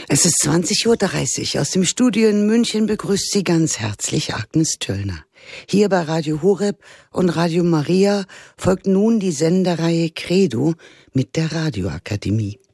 Es ist 20:30 Uhr. Aus dem Studio in München begrüßt Sie ganz herzlich Agnes Töllner. Hier bei Radio Horeb und Radio Maria folgt nun die Sendereihe Credo mit der Radioakademie.